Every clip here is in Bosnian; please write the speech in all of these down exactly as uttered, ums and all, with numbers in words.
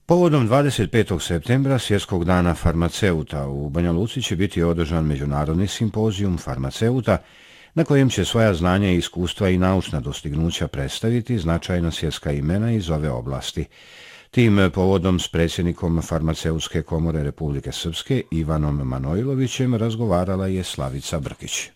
Povodom dvadeset petog septembra, Svjetskog dana farmaceuta, u Banja Luci će biti održan međunarodni simpozijum farmaceuta, na kojem će svoja znanja, iskustva i naučna dostignuća predstaviti značajna svjetska imena iz ove oblasti. Tim povodom s predsjednikom Farmaceutske komore Republike Srpske Ivanom Manojlovićem razgovarala je Slavica Brkić.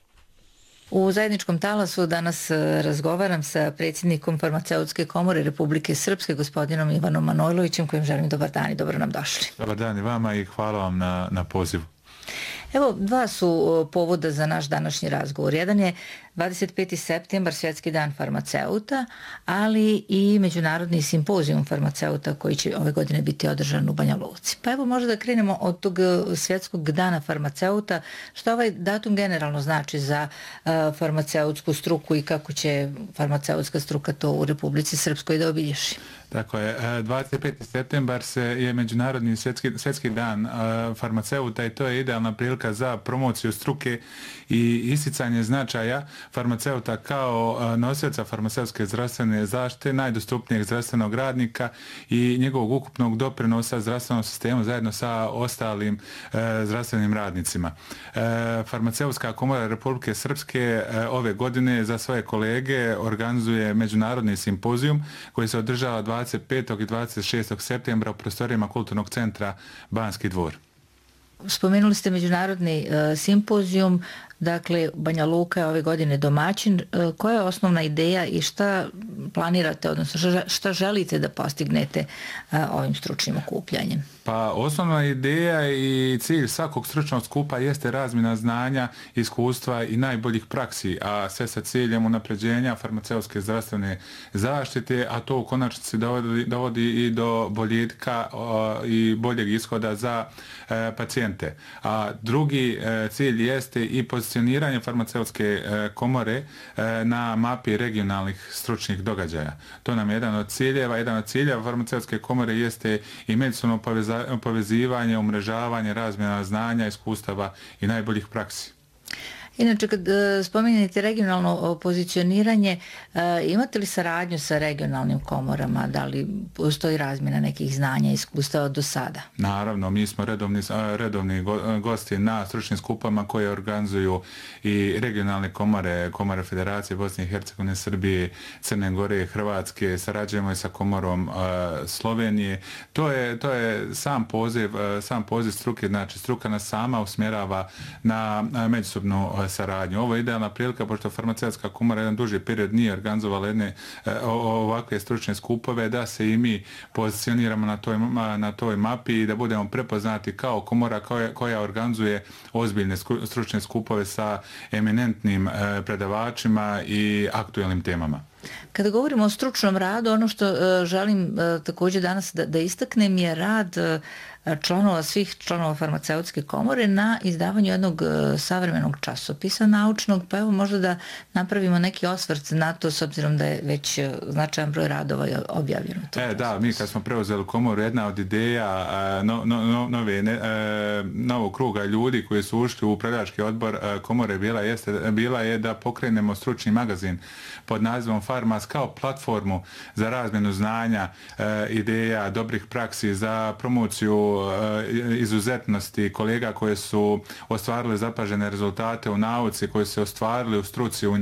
U zajedničkom talasu danas razgovaram sa predsjednikom Farmaceutske komore Republike Srpske, gospodinom Ivanom Manojlovićem, kojim želim dobar dan i dobro nam došli. Dobar dan i vama i hvala vam na, na pozivu. Evo, dva su povoda za naš današnji razgovor. Jedan je dvadeset peti septembar, Svjetski dan farmaceuta, ali i međunarodni simpozijum farmaceuta koji će ove godine biti održan u Banja Luci. Pa evo, možda da krenemo od tog Svjetskog dana farmaceuta. Što ovaj datum generalno znači za uh, farmaceutsku struku i kako će farmaceutska struka to u Republici Srpskoj da obilježi? Tako je, dvadeset peti septembar se je Međunarodni svjetski, svjetski dan uh, farmaceuta i to je idealna prilika za promociju struke i isticanje značaja farmaceuta kao uh, nosioca farmaceutske zdravstvene zaštite, najdostupnijeg zdravstvenog radnika i njegovog ukupnog doprinosa zdravstvenom sistemu zajedno sa ostalim uh, zdravstvenim radnicima. Uh, Farmaceutska komora Republike Srpske uh, ove godine za svoje kolege organizuje međunarodni simpozijum koji se održava dvadeset petog i dvadeset šestog septembra u prostorijama Kulturnog centra Banski dvor. Spomenuli ste međunarodni uh, simpozijum, dakle Banja Luka je ove godine domaćin. Uh, koja je osnovna ideja i šta planirate, odnosno šta, šta želite da postignete uh, ovim stručnim okupljanjem? Pa osnovna ideja i cilj svakog stručnog skupa jeste razmjena znanja, iskustva i najboljih praksi, a sve sa ciljem unapređenja farmaceutske zdravstvene zaštite, a to u konačnici dovodi, dovodi i do boljitka o, i boljeg ishoda za e, pacijente. A drugi e, cilj jeste i pozicioniranje farmaceutske e, komore e, na mapi regionalnih stručnih događaja. To nam je jedan od ciljeva. Jedan od ciljeva farmaceutske komore jeste i međusobno povezanje povezivanje, umrežavanje, razmjena znanja, iskustava i najboljih praksi. Inače, kad spomenete regionalno pozicioniranje, imate li saradnju sa regionalnim komorama? Da li postoji razmjena nekih znanja i iskustava do sada? Naravno, mi smo redovni, redovni gosti na stručnim skupama koje organizuju i regionalne komore, komore Federacije Bosne i Hercegovine, Srbije, Crne Gore, Hrvatske, sarađujemo i sa komorom uh, Slovenije. To je, to je sam poziv, uh, sam poziv struke, znači struka nas sama usmjerava na uh, međusobnu saradnju. Ovo je idealna prilika, pošto farmaceutska komora jedan duži period nije organizovala jedne ovakve stručne skupove, da se i mi pozicioniramo na toj, na toj mapi i da budemo prepoznati kao komora koja, koja organizuje ozbiljne stručne skupove sa eminentnim predavačima i aktuelnim temama. Kada govorimo o stručnom radu, ono što uh, želim uh, također danas da, da istaknem je rad uh, članova, svih članova farmaceutske komore na izdavanju jednog uh, savremenog časopisa naučnog, pa evo možda da napravimo neki osvrt na to s obzirom da je već uh, značajan broj radova objavljeno. E, da, mi kad smo preuzeli komoru, jedna od ideja uh, no, no, no, nove, ne, uh, novog kruga ljudi koji su ušli u upravljački odbor uh, komore bila, jeste, bila je da pokrenemo stručni magazin pod nazivom Farmas kao platformu za razmjenu znanja, e, ideja, dobrih praksi, za promociju e, izuzetnosti kolega koje su ostvarili zapažene rezultate u nauci, koje su ostvarili u struci, u